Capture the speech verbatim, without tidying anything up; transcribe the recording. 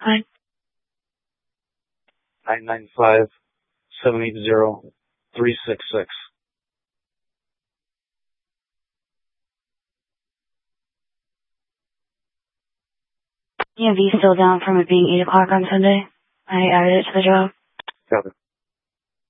Hi. nine nine five, seven eight zero, three six six. E M V still down from it being eight o'clock on Sunday. I added it to the job. Copy.